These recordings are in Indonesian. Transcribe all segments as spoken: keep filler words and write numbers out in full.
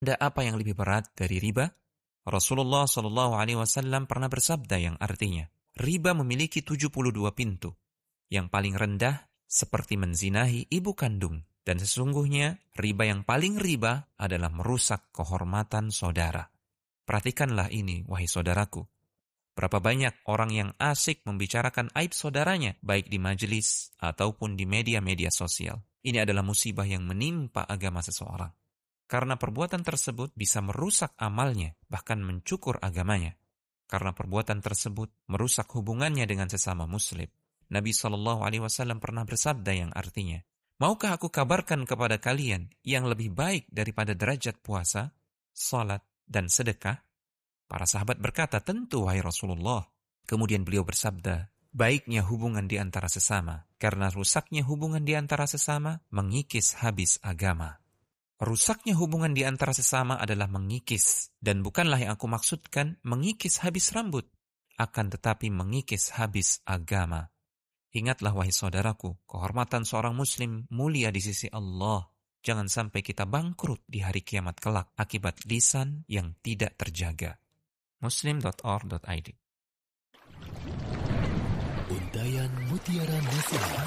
Ada apa yang lebih berat dari riba? Rasulullah shallallahu alaihi wasallam pernah bersabda yang artinya, riba memiliki tujuh puluh dua pintu. Yang paling rendah seperti menzinahi ibu kandung. Dan sesungguhnya riba yang paling riba adalah merusak kehormatan saudara. Perhatikanlah ini, wahai saudaraku. Berapa banyak orang yang asik membicarakan aib saudaranya, baik di majelis ataupun di media-media sosial. Ini adalah musibah yang menimpa agama seseorang. Karena perbuatan tersebut bisa merusak amalnya, bahkan mencukur agamanya. Karena perbuatan tersebut merusak hubungannya dengan sesama muslim. Nabi shallallahu alaihi wasallam pernah bersabda yang artinya, maukah aku kabarkan kepada kalian yang lebih baik daripada derajat puasa, salat, dan sedekah? Para sahabat berkata, tentu wahai Rasulullah. Kemudian beliau bersabda, baiknya hubungan di antara sesama, karena rusaknya hubungan di antara sesama mengikis habis agama. Rusaknya hubungan di antara sesama adalah mengikis, dan bukanlah yang aku maksudkan mengikis habis rambut, akan tetapi mengikis habis agama. Ingatlah wahai saudaraku, kehormatan seorang muslim mulia di sisi Allah. Jangan sampai kita bangkrut di hari kiamat kelak akibat lisan yang tidak terjaga. muslim dot org dot i d. Untayan Mutiara Nasihat.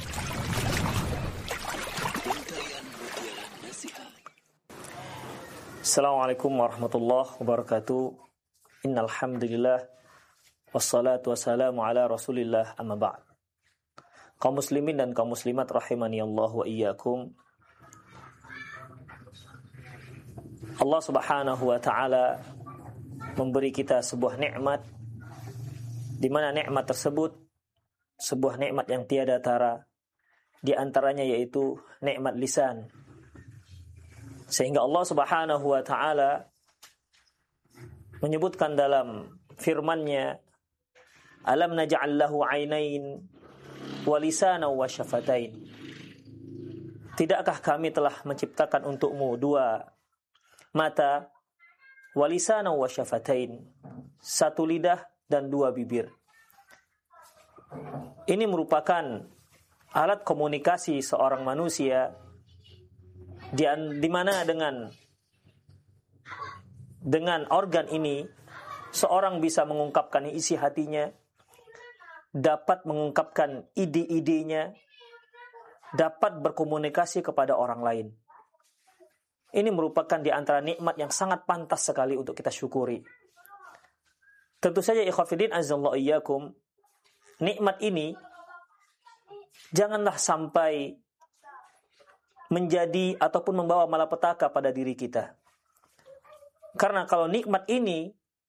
Untayan Mutiara Nasihat. Assalamualaikum warahmatullahi wabarakatuh. Innal hamdalillah wassalatu wassalamu ala Rasulillah amma ba'd. Kaum muslimin dan kaum muslimat rahimani Allah wa iyyakum. Allah Subhanahu wa taala memberi kita sebuah nikmat, di mana nikmat tersebut sebuah nikmat yang tiada tara, di antaranya yaitu nikmat lisan. Sehingga Allah Subhanahu wa taala menyebutkan dalam firman-Nya, alam naj'al lahu 'ainain wa lisanan wa syafatain. Tidakkah kami telah menciptakan untukmu dua mata, wa lisanan wa syafatain, satu lidah dan dua bibir. Ini merupakan alat komunikasi seorang manusia di, di mana dengan dengan organ ini seorang bisa mengungkapkan isi hatinya, dapat mengungkapkan ide-idenya, dapat berkomunikasi kepada orang lain. Ini merupakan di antara nikmat yang sangat pantas sekali untuk kita syukuri. Tentu saja ikhwafidin azallahu iyyakum, nikmat ini janganlah sampai menjadi ataupun membawa malapetaka pada diri kita. Karena kalau nikmat ini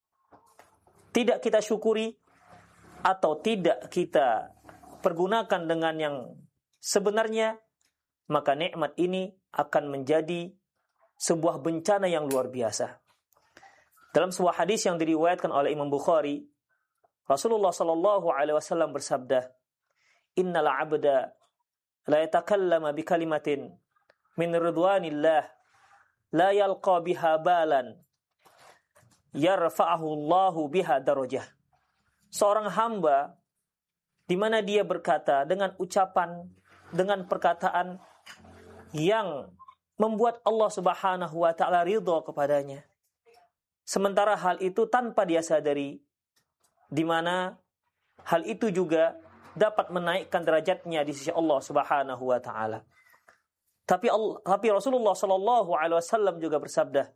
tidak kita syukuri atau tidak kita pergunakan dengan yang sebenarnya, maka nikmat ini akan menjadi sebuah bencana yang luar biasa. Dalam sebuah hadis yang diriwayatkan oleh Imam Bukhari, Rasulullah sallallahu alaihi wasallam bersabda, "Innal 'abda la yatakallama bi kalimatin min ridwanillah la yalqa biha balan yarfa'ahu Allahu biha darajah." Seorang hamba di mana dia berkata dengan ucapan, dengan perkataan yang membuat Allah Subhanahu wa taala ridha kepadanya. Sementara hal itu tanpa dia sadari, di mana hal itu juga dapat menaikkan derajatnya di sisi Allah Subhanahu wa taala. Tapi Allah, tapi Rasulullah sallallahu alaihi wasallam juga bersabda,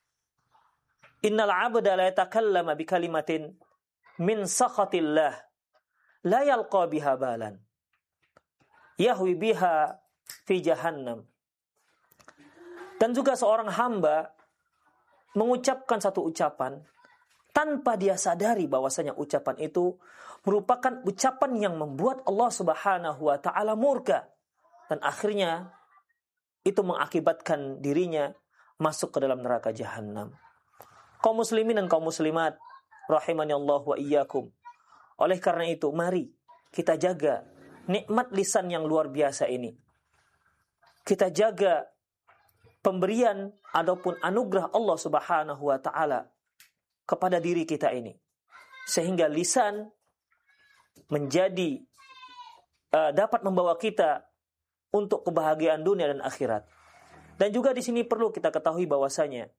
"Innal 'abda la yatakallama bi kalimatin min sakhatillah la yalqa biha balan yahwi biha fi jahannam." Dan juga seorang hamba mengucapkan satu ucapan tanpa dia sadari bahwasanya ucapan itu merupakan ucapan yang membuat Allah Subhanahu wa taala murka, dan akhirnya itu mengakibatkan dirinya masuk ke dalam neraka jahanam. Kaum muslimin dan kaum muslimat rahimani Allah wa iyyakum. Oleh karena itu, mari kita jaga nikmat lisan yang luar biasa ini. Kita jaga pemberian ataupun anugerah Allah Subhanahu wa taala kepada diri kita ini, sehingga lisan menjadi uh, dapat membawa kita untuk kebahagiaan dunia dan akhirat. Dan juga di sini perlu kita ketahui bahwasanya